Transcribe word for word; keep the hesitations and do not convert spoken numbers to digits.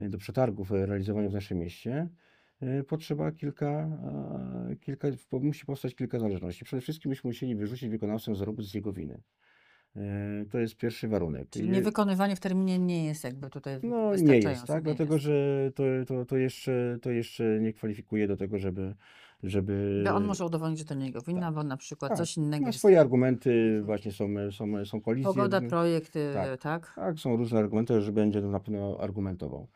do przetargów e, realizowanych w naszym mieście, e, potrzeba kilka, a, kilka, po- musi powstać kilka zależności. Przede wszystkim byśmy musieli wyrzucić wykonawcę z robót z jego winy. E, To jest pierwszy warunek. Czyli Je- niewykonywanie w terminie nie jest jakby tutaj No nie jest, wystarczające, tak? nie Dlatego, jest. że to, to, to jeszcze, to jeszcze nie kwalifikuje do tego, żeby, żeby Bo on może udowodnić, że to nie jego tak, wina, bo na przykład tak. coś innego Ma jest. swoje argumenty, Mhm. właśnie są, są, są kolizje. Pogoda, projekt, Tak, y, tak? tak, są różne argumenty, że będzie to na pewno argumentował.